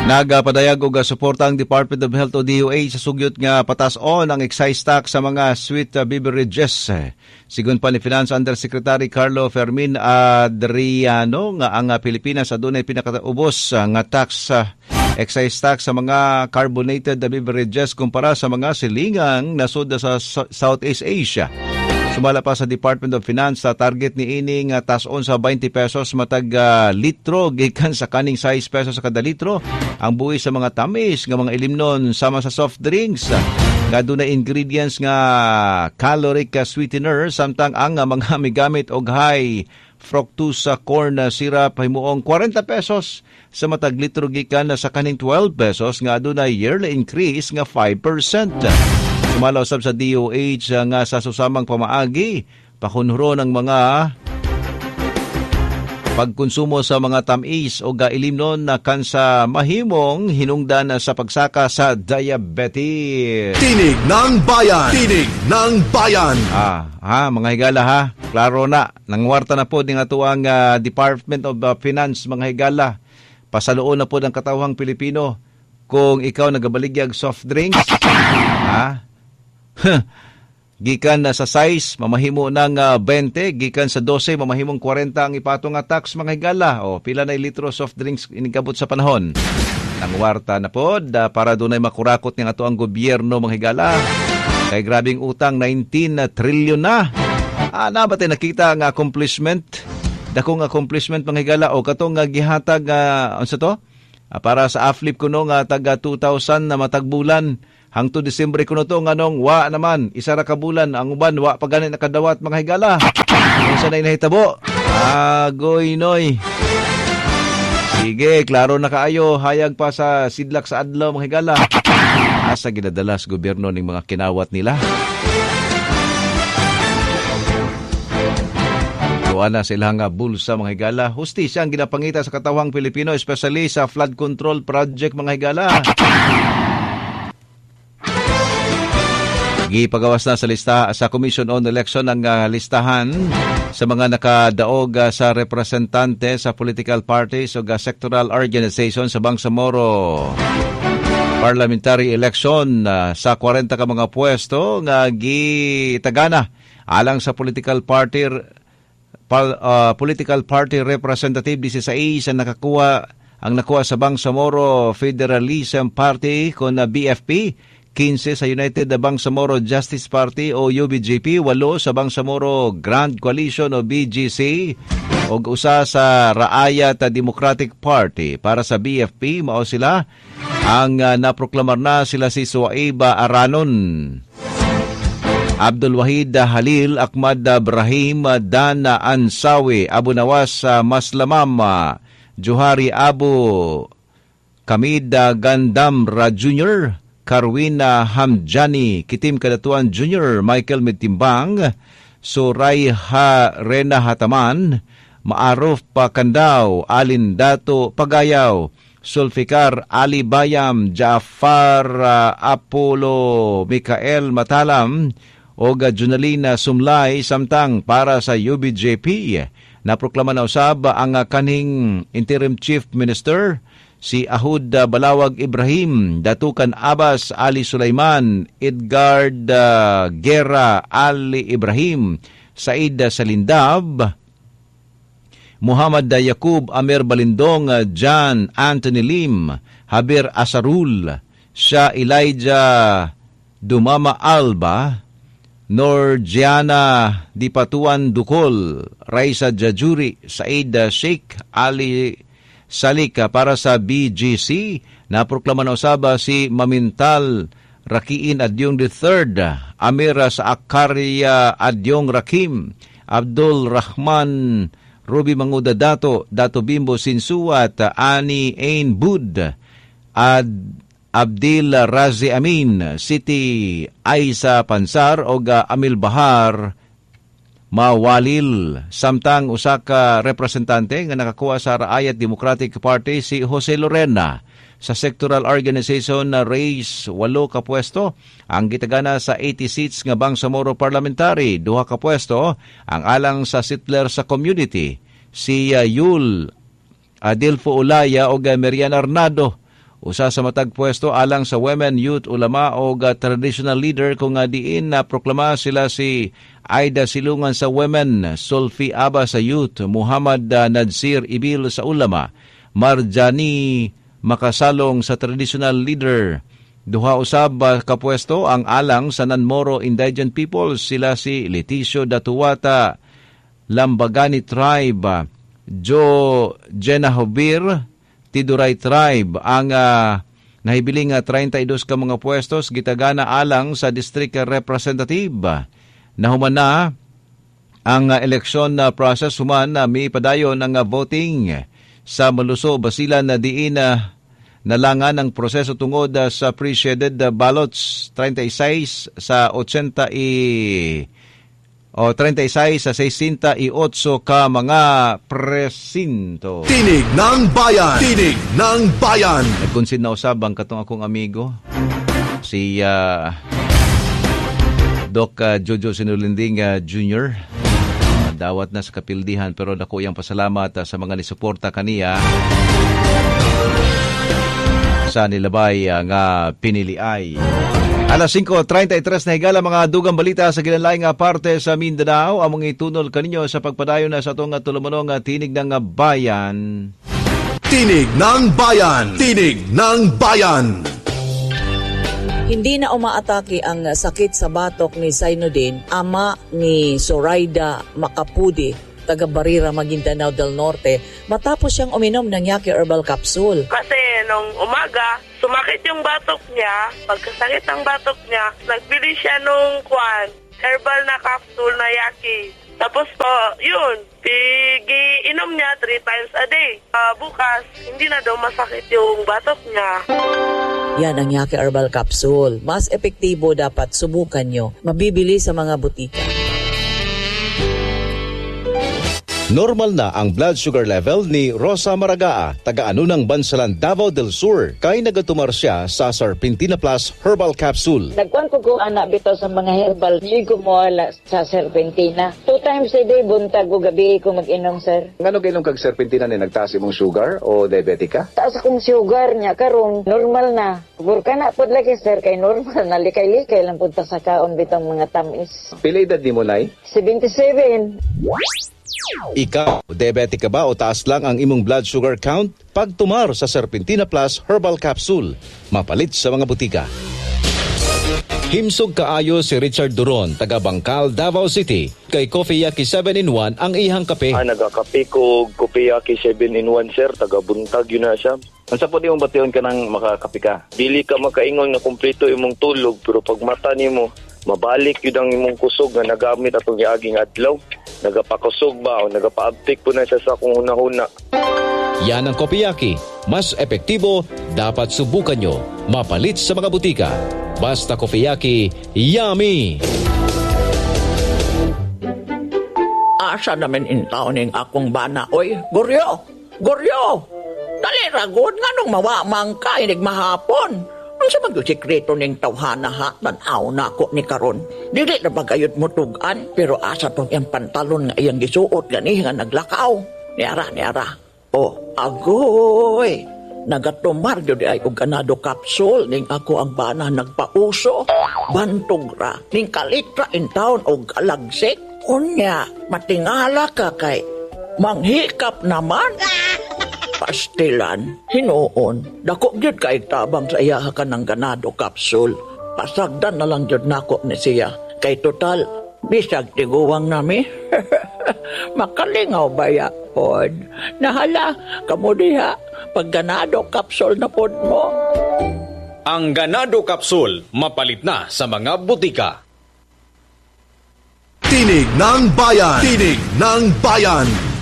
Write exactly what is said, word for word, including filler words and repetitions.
Nagapadayag og suporta ang Department of Health o D O H sa sugyot nga patas-on ang excise tax sa mga sweet beverages. Sigon pa ni Finance Undersecretary Carlo Fermin Adriano nga ang Pilipinas adunay pinakaubos nga tax excise tax sa mga carbonated beverages kumpara sa mga silingang nasud sa Southeast Asia. Sumala pa sa Department of Finance sa target ni ining uh, tason sa twenty pesos matag uh, litro gikan sa kaning size pesos sa kada litro ang buhi sa mga tamis nga mga ilimnon sama sa soft drinks nga dunay ingredients nga caloric uh, sweetener samtang ang uh, mga migamit og high fructose corn syrup himuong forty pesos sa matag litro gikan sa kaning twelve pesos nga adunay yearly increase nga five percent. Sumala usab sa D O H nga sa susamang pamaagi, pakunhuro ng mga pagkonsumo sa mga tamis o gailimnon na kansa mahimong hinungdan sa pagsaka sa diabetes. Tinig ng Bayan! Tinig ng Bayan! Ah, ha, mga higala ha, klaro na, nangwarta na po din ato ang uh, Department of uh, Finance, mga higala. Pasaluon na po ng katawhang Pilipino kung ikaw nagabaligyag soft drinks, ha? Gikan na sa size, mamahimo ng uh, twenty, gikan sa twelve, mamahimong forty ang ipato nga tax, mga higala. O, pila na litro soft drinks inigabot sa panahon. Nangwarta na po, da, para dunay makurakot ng ato ang gobyerno, mga higala. Kay grabing utang, nineteen trillion na. Ah, na ba tayo nakita ang accomplishment? Dakong accomplishment, mga higala. O katong uh, gihatag, uh, ano sa to? Uh, para sa A F L I P kuno nga taga two thousand na matagbulan. Hangto Disyembre kuno to nganong wa naman isa ra ka bulan ang uban wa pa gani nakadawat, mga higala. Unsa nay nahitabo? Agoy noy. Sige, klaro na kaayo, hayag pa sa sidlak sa adlaw, mga higala. Asa ginadala sa gobyerno ning mga kinawat nila. Tuwa na sila nga bulsa, mga higala. Hustisya ang ginapangita sa katawhang Pilipino, especially sa flood control project, mga higala. Gipagawas na sa lista sa Commission on Election ang uh, listahan sa mga nakadaog uh, sa representante sa political parties o uh, sectoral organization sa Bangsamoro parliamentary election uh, sa forty ka mga pwesto nga gitagana alang sa political party pal, uh, political party representative sixteen ang nakakuha ang nakuha sa Bangsamoro Federalism Party kon uh, B F P, fifteen sa United Bangsamoro Justice Party o U B J P, eight sa Bangsamoro Grand Coalition o B G C, o usa sa Raayat Democratic Party. Para sa B F P, mao sila ang uh, naproklamar na sila si Suaiba Aranon, Abdul Wahid Halil, Ahmad Brahim, Dan Ansawi, Abu Nawas Maslamam, Johari Abu, Kamid Gandamra Junior, Karwina Hamjani, Kitim Kadatuan Junior, Michael Mitimbang, Surayha Rena Hataman, Maaruf Pakandaw, Alin Dato Pagayaw, Sulfikar Ali Bayam, Jafar uh, Apollo Mikael Matalam, Oga Junalina Sumlay, samtang para sa U B J P, naproklama na usab ang uh, kaning Interim Chief Minister, si Ahud Balawag Ibrahim, Datukan Abbas Ali Sulaiman, Edgard uh, Guerra Ali Ibrahim, Said Salindab, Muhammad Yakub Amer Balindong, John Anthony Lim, Habir Asarul, Sha Elijah Dumama Alba, Norgiana Dipatuan Dukol, Raisa Jajuri, Said Sheikh Ali Salika. Para sa B G C, naproklama na usaba si Mamintal Rakiin Adyong the third, Amira sa Akarya Adyong Rakim, Abdul Rahman Ruby Manguda Dato, Dato Bimbo Sinsuat, Ani Ain Bud, Ad Abdil Razi Amin, Siti Aisa Pansar, Oga Amil Bahar Mawalil, samtang usa ka representante nga nakakuha sa Raayat Democratic Party si Jose Lorena. Sa sectoral organization na race walo ka pwesto ang gitagana sa eighty seats nga Bangsamoro Parliamentary, duha ka pwesto ang alang sa Sitler sa community, si uh, Yul Adelfo Olaya o Merian Arnado, Usa sa matag pwesto alang sa women, youth, ulama o uh, traditional leader kung uh, diin na uh, proklama sila si Aida Silungan sa women, Sulfi Aba sa youth, Muhammad uh, Nadsir Ibil sa ulama, Marjani Makasalong sa traditional leader. Duha usab uh, kapwesto ang alang sa Nanmoro Indigent Peoples, sila si Leticio Datuwata, Lambagani Tribe, Joe Jenahobir, Tiduray Tribe. Ang uh, nahibiling uh, thirty-two ka mga pwestos gitagana alang sa district representative. Nahuman na ang uh, election uh, process, human na uh, may padayon ang uh, voting sa Maluso, Basilan na diin na uh, nalangan ang proseso tungod uh, sa pre-shaded uh, ballots thirty-six sa eighty o thirty-six sa sixty-eight ka mga presinto. Tinig ng Bayan! Tinig ng Bayan! Nagkonsid na usab ang katong akong amigo, si uh, Doc uh, Jojo Sinulinding uh, Junior Uh, dawat na sa kapildihan, pero dako iyang pasalamat uh, sa mga nisuporta kaniya sa nilabay uh, nga piniliay. Alas five thirty-three na higala mga dugang balita sa ginalaing nga parte sa Mindanao. Among itunol kaninyo sa pagpadayon na sa itong tulumanong tinig ng bayan. Tinig ng Bayan! Tinig ng Bayan! Hindi na umaatake ang sakit sa batok ni Zainuddin, ama ni Zoraida Macapudi, taga Barira, Maguindanao del Norte, matapos siyang uminom ng Yaki Herbal Capsule. Kasi nung umaga, sumakit yung batok niya. Pagkasakit ng batok niya, nagbili siya nung kwan, herbal na capsule na Yaki. Tapos po, yun, pigi-inom niya three times a day. Uh, bukas, hindi na daw masakit yung batok niya. Yan ang Yaki Herbal Capsule. Mas epektibo, dapat subukan nyo. Mabibili sa mga butika. Normal na ang blood sugar level ni Rosa Maragaa, taga-ano ng Bansalan, Davao del Sur, kay nagatumar siya sa Serpentina Plus Herbal Capsule. Nagkuhan ko ko anak bito sa mga herbal. Hindi ko mawala sa Serpentina. Two times a day, buntag ko gabi ko mag-inom, sir. Ngano kainom kag Serpentina ni nagtaas imong sugar o diabetic ka? Taas akong sugar niya, karon normal na. Burka na po lagi, sir, kay normal na. Likay-likay lang punta sa kaon bitang mga tamis. Pila edad ni mo, Nay? seventy-seven. Ikaw, diabetic ka ba o taas lang ang imong blood sugar count? Pagtumar sa Serpentina Plus Herbal Capsule, mapalit sa mga butika. Himsog kaayo si Richard Duron, taga Bangkal, Davao City. Kay Coffee Yaki seven in one ang ihang kape. Ah, nagakape ko Coffee Yaki seven in one, sir. Taga buntag yun na siya. Ang sa po di mong bation ka ng makakape ka. Dili ka makaingon na kumpleto imong tulog, pero pag mata ni mo, mabalik yun ang imong kusog na nagamit atong iaging adlaw. Nagapakusog ba o nagapaabtik po na siya sa kung huna-huna. Yan ang Coffee Yaki. Mas epektibo, dapat subukan nyo. Mapalit sa mga butika. Basta Coffee Yaki, yummy! Asa naman intaw ning akong bana. Oy, Goryo! Goryo! Dali ragod nga nung mawamang ka, inig mahapon. Ang sa mag-sikreto ning tawhana ha, tanaw na ako ni karon. Dili na bagayot mo tugan, pero asa tong iyang pantalon nga iyang gisuot gani nga naglakaw. Niara, niara. Oh, agoy! Nagatumar yun ay og ganado capsule ning ako ang bana nagpauso. Bantog ra, ning kalitra in town og alagsik. Unya, matingala ka kay manghikap naman. Pastilan, hinuon, dako gyud kay tabang sa iya ka ng ganado capsule. Pasagdan na lang gyud nako ni siya. Kay total, bisag tiguwang nami. Makalingaw ba ya, pod? Nahala, kamo diha, pag ganado capsule na pod mo. Ang ganado capsule, mapalit na sa mga butika. Tinig ng Bayan! Tinig ng Bayan!